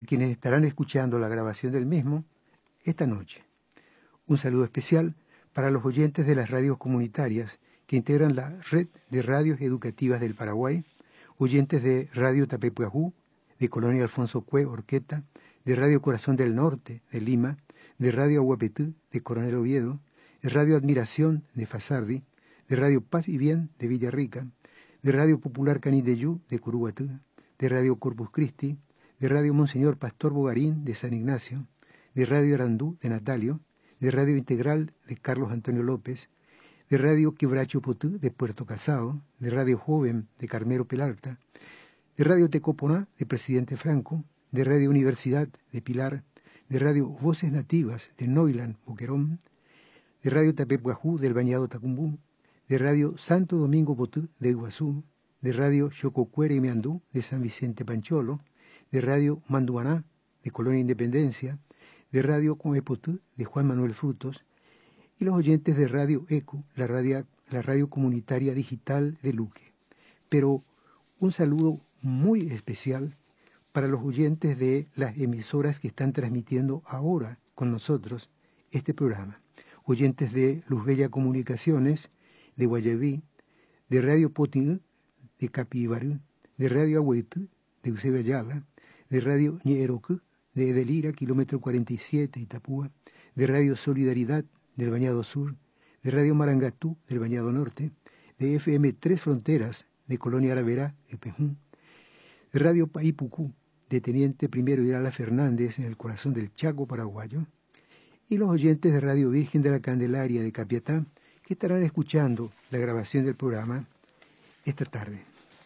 quienes estarán escuchando la grabación del mismo esta noche. Un saludo especial para los oyentes de las radios comunitarias que integran la Red de Radios Educativas del Paraguay, oyentes de Radio Tapepuajú, de Colonia Alfonso Cue, Orqueta, de Radio Corazón del Norte, de Lima, de Radio Aguapetú, de Coronel Oviedo, de Radio Admiración, de Fasardi, de Radio Paz y Bien, de Villarrica, de Radio Popular Canindeyú, de Curuguatú, de Radio Corpus Christi, de Radio Monseñor Pastor Bogarín, de San Ignacio, de Radio Arandú, de Natalio, de Radio Integral, de Carlos Antonio López, de Radio Quebracho Potú, de Puerto Casao, de Radio Joven, de Carmelo Pelarta, de Radio Tecoponá, de Presidente Franco, de Radio Universidad, de Pilar, de Radio Voces Nativas, de Noilan, Boquerón, de Radio Tapepuajú, del Bañado Tacumbú, de Radio Santo Domingo Potú, de Iguazú, de Radio Xococuere y Meandú, de San Vicente Pancholo, de Radio Manduaná, de Colonia Independencia, de Radio Coepotú, de Juan Manuel Frutos, y los oyentes de Radio ECO, la radio comunitaria digital de Luque. Pero un saludo muy especial para los oyentes de las emisoras que están transmitiendo ahora con nosotros este programa. Oyentes de Luz Bella Comunicaciones, de Guayaví, de Radio Potín, de Capibarú, de Radio Agüetú, de Eusebio Ayala, de Radio Ñerocu, de Edelira, kilómetro 47, Itapúa, de Radio Solidaridad, del Bañado Sur, de Radio Marangatú, del Bañado Norte, de FM Tres Fronteras, de Colonia Araverá, Epejún, de Radio Paipucú, de Teniente Primero Irala Fernández, en el corazón del Chaco paraguayo, y los oyentes de Radio Virgen de la Candelaria, de Capiatá, que estarán escuchando la grabación del programa esta tarde.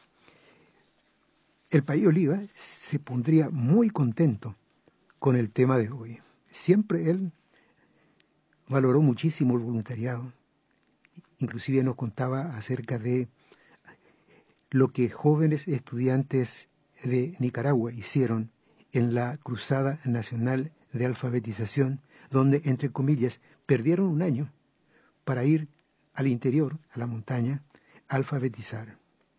El País Oliva se pondría muy contento con el tema de hoy. Siempre él valoró muchísimo el voluntariado. Inclusive nos contaba acerca de lo que jóvenes estudiantes de Nicaragua hicieron en la Cruzada Nacional de Alfabetización, donde, entre comillas, perdieron un año para ir al interior, a la montaña, a alfabetizar.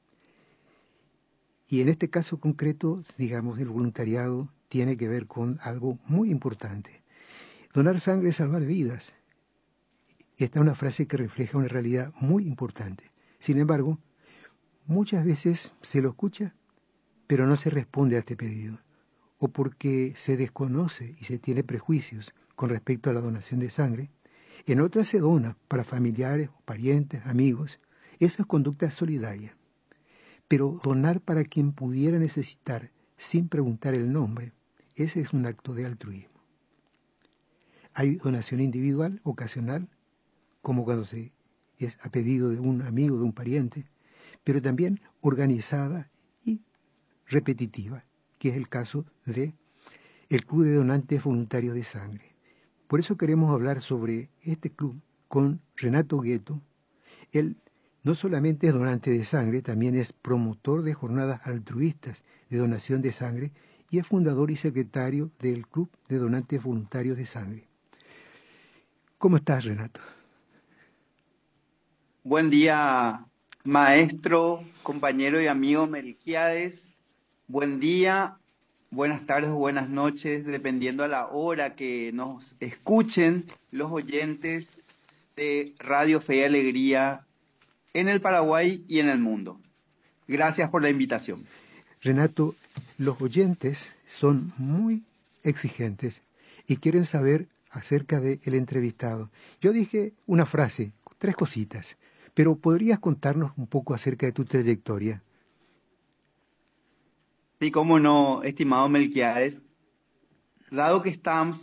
Y en este caso concreto, digamos, el voluntariado tiene que ver con algo muy importante. Donar sangre es salvar vidas. Esta es una frase que refleja una realidad muy importante. Sin embargo, muchas veces se lo escucha, pero no se responde a este pedido, o porque se desconoce y se tiene prejuicios con respecto a la donación de sangre. En otras se dona para familiares, parientes, amigos. Eso es conducta solidaria. Pero donar para quien pudiera necesitar sin preguntar el nombre, ese es un acto de altruismo. Hay donación individual, ocasional, como cuando es a pedido de un amigo, de un pariente, pero también organizada y repetitiva, que es el caso de el Club de Donantes Voluntarios de Sangre. Por eso queremos hablar sobre este club con Renato Gueto. Él no solamente es donante de sangre, también es promotor de jornadas altruistas de donación de sangre y es fundador y secretario del Club de Donantes Voluntarios de Sangre. ¿Cómo estás, Renato? Buen día, maestro, compañero y amigo Melquiades. Buen día, buenas tardes o buenas noches, dependiendo a la hora que nos escuchen los oyentes de Radio Fe y Alegría en el Paraguay y en el mundo. Gracias por la invitación. Renato, los oyentes son muy exigentes y quieren saber acerca del entrevistado. Yo dije una frase, 3 cositas, pero ¿podrías contarnos un poco acerca de tu trayectoria? Sí, cómo no, estimado Melquiades. Dado que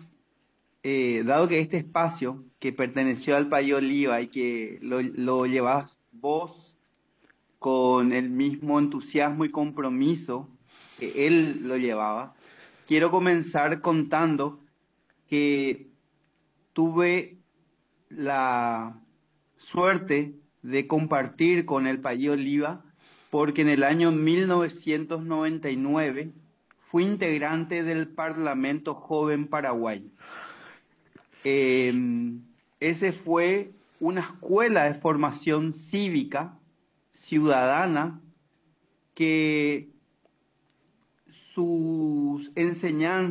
este espacio que perteneció al País Oliva y que lo llevas vos con el mismo entusiasmo y compromiso que él lo llevaba, quiero comenzar contando que tuve la suerte de compartir con el País Oliva porque en el año 1999 fui integrante del Parlamento Joven Paraguay. Ese fue una escuela de formación cívica, ciudadana, que sus enseñanzas